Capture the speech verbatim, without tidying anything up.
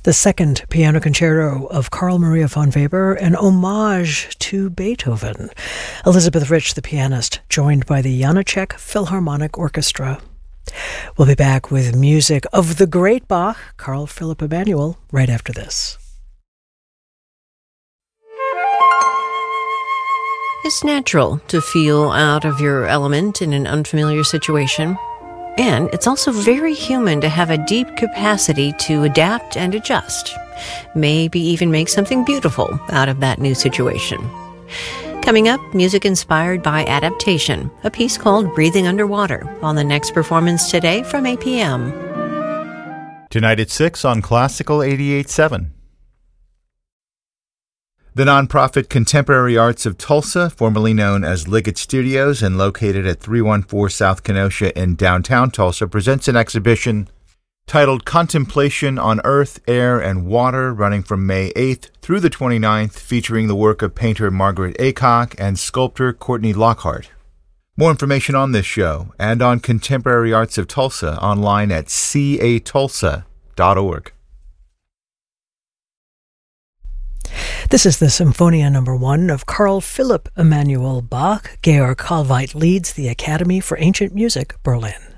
The second piano concerto of Carl Maria von Weber, an homage to Beethoven. Elizabeth Rich, the pianist, joined by the Janáček Philharmonic Orchestra. We'll be back with music of the great Bach, Carl Philipp Emanuel, right after this. It's natural to feel out of your element in an unfamiliar situation. And it's also very human to have a deep capacity to adapt and adjust. Maybe even make something beautiful out of that new situation. Coming up, music inspired by adaptation, a piece called Breathing Underwater, on the next performance today from eight p.m. Tonight at six on Classical eighty-eight point seven. The nonprofit Contemporary Arts of Tulsa, formerly known as Liggett Studios and located at three one four South Kenosha in downtown Tulsa, presents an exhibition titled Contemplation on Earth, Air, and Water, running from May eighth through the twenty-ninth, featuring the work of painter Margaret Aycock and sculptor Courtney Lockhart. More information on this show and on Contemporary Arts of Tulsa online at c a tulsa dot org. This is the Symphonia Number One of Carl Philipp Emanuel Bach. Georg Kallweit leads the Academy for Ancient Music, Berlin.